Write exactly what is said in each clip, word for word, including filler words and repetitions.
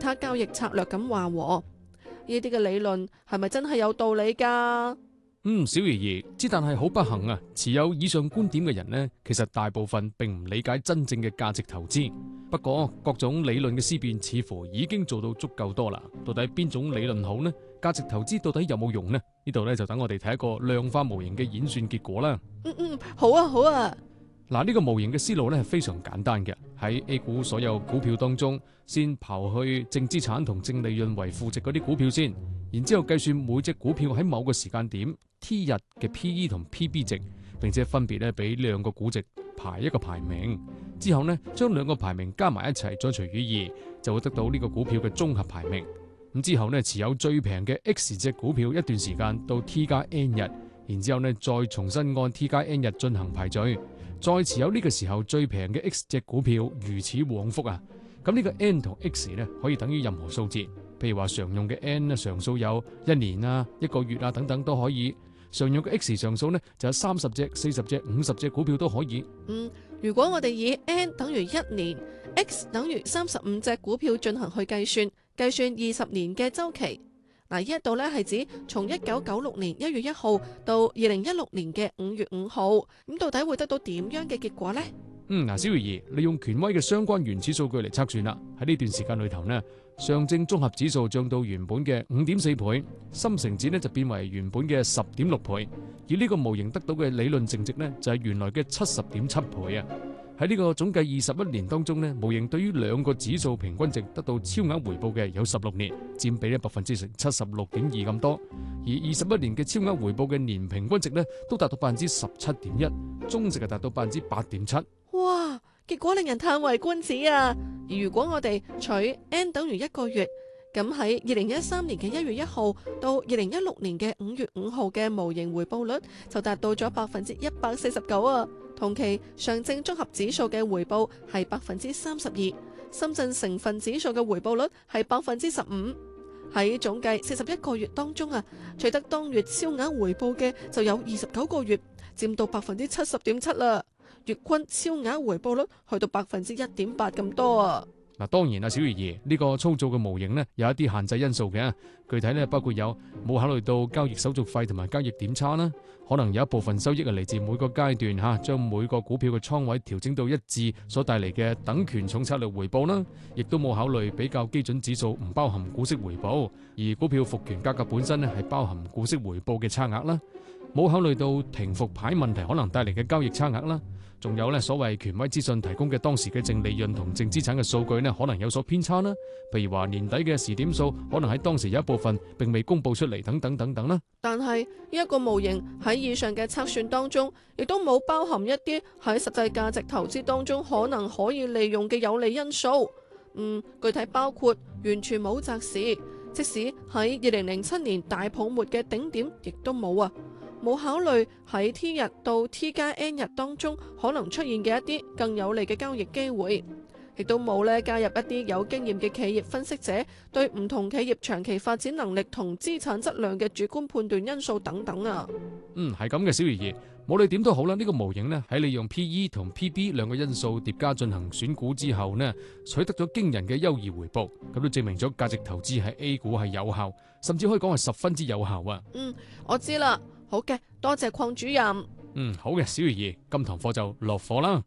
他交易策略咁話和。呢啲嘅理論係咪真係有道理㗎？ 嗯，小怡兒，之但係好不幸啊！持有以上觀點嘅人呢，其實大部分並唔理解真正嘅價值投資。不過各種理論嘅思辨似乎已經做到足夠多啦。到底邊種理論好呢？價值投資到底有冇用呢？呢度呢，就等我哋睇一個量化模型嘅演算結果啦。 嗯嗯，好啊好啊。 嗱，呢個模型嘅思路咧係非常簡單嘅。喺 A 股所有股票當中，先刨去淨資產同淨利潤為負值嗰啲股票先，然之後計算每隻股票喺某個時間點 T 日嘅 P E 同 P B 值，並且分別咧俾兩個估值排一個排名。之後呢，將兩個排名加埋一齊再除以二，就會得到呢個股票嘅綜合排名。咁之後呢，持有最平嘅 X 隻股票一段時間到 T 加 N 日，然之後呢再重新按 T 加 N 日進行排序。再持有呢個時候最平嘅 X 隻股票，如此往復啊！咁呢個 N 同 X 呢，可以等於任何數字，譬如話常用嘅 N 啊，常數有一年啊、一個月啊等等都可以。常用嘅 X 常數呢，就有三十隻、四十隻、五十隻股票都可以。 嗯，如果我哋以 N 等於一年 ，X 等於三十五隻股票進行去計算，計算二十年嘅週期。嗱，呢一度咧係指從一九九六年一月一號到二零一六年嘅五月五號，咁到底會得到點樣嘅結果呢？ 嗯，嗱，小魚兒，利用權威嘅相關原始數據嚟測算啦。喺呢段時間裏頭呢，上證綜合指數漲到原本嘅五點四倍，深成指呢就變為原本嘅十點六倍，而呢個模型得到嘅理論淨值呢，就係原來嘅七十點七倍啊。喺呢個總計二十一年當中呢，模型對於兩個指數平均值得到超額回報嘅有十六年，佔比呢百分之成七十六點二咁多。而二十一年嘅超額回報嘅年平均值呢，都達到百分之十七點一，中值係達到百分之八點七。 哇！結果令人嘆為觀止啊！而如果我哋取 N 等於一個月，咁喺二零一三年嘅一月一號到二零一六年嘅五月五號嘅模型回報率就達到咗百分之一百四十九啊！同期上證綜合指數嘅回報係百分之三十二，深圳成分指數嘅回報率係百分之十五。喺總計四十一個月當中啊，取得當月超額回報嘅就有二十九個月，佔到百分之七十點七啦。月均超額回報率去到百分之一點八咁多啊！ 嗱，當然啊，小魚兒呢個操作嘅模型呢，有一啲限制因素嘅，具體呢，包括有冇考慮到交易手續費同埋交易點差啦，可能有一部分收益係嚟自每個階段吓，將每個股票嘅倉位調整到一致所帶嚟嘅等權重策略回報啦，亦都冇考慮比較基準指數唔包含股息回報，而股票復權價格本身呢係包含股息回報嘅差額啦，冇考慮到停復牌問題可能帶嚟嘅交易差額啦。仲有咧，所謂權威資訊提供嘅當時嘅淨利潤同淨資產嘅數據呢，可能有所偏差啦。譬如話年底嘅時點數，可能喺當時有一部分並未公佈出嚟，等等等等啦。 但係呢一個模型喺以上嘅測算當中，亦都冇包含一啲喺實際價值投資當中可能可以利用嘅有利因素。嗯，具體包括完全冇擇時，即使喺二零零七年大泡沫嘅頂點，亦都冇啊。冇考慮喺 T 日到 T 加 N 日當中可能出現嘅一啲更有利嘅交易機會，亦都冇咧加入一啲有經驗嘅企業分析者對唔同企業長期發展能力同資產質量嘅主觀判斷因素等等啊。 嗯，係咁嘅，小魚兒，無論點都好啦，呢個模型呢，喺利用 P E 同 P B 兩個因素疊加進行選股之後呢，取得咗驚人嘅優異回報，咁都證明咗價值投資喺 A 股係有效，甚至可以講係十分之有效啊。 嗯，我知啦。好嘅，多謝鄺主任。 嗯，好嘅，小魚兒，今堂課就落課啦。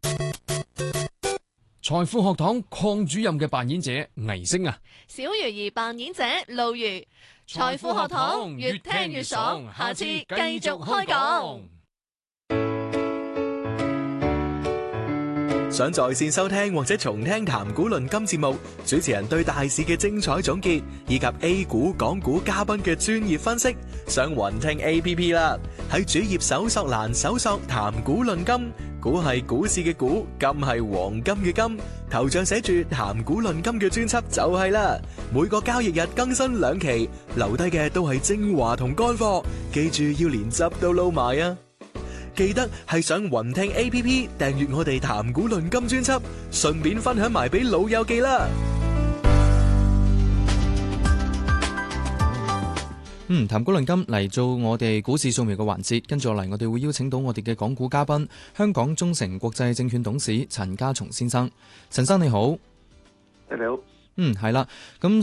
財富學堂鄺主任嘅扮演者倪星啊， 小魚兒扮演者路如。財富學堂越聽越爽，下次繼續開講。 想在線收聽或者重聽談股論金節目，主持人對大市嘅精彩總結，以及 A 股、港股嘉賓嘅專業分析，上雲聽 A P P 啦。喺主頁搜索欄搜索談股論金，股係股市嘅股，金係黃金嘅金，頭像寫住談股論金嘅專輯就係啦。每個交易日更新兩期，留低嘅都係精華同乾貨，記住要連汁都撈埋啊！記得係上雲聽 A P P 訂閱我哋談股論金專輯，順便分享埋俾老友記啦。 嗯，談股論金嚟做我哋股市掃描嘅環節，跟住落嚟我哋會邀請到我哋嘅港股嘉賓，香港中誠國際證券董事陳家松先生。陳生你好。 你好。 嗯，係啦，咁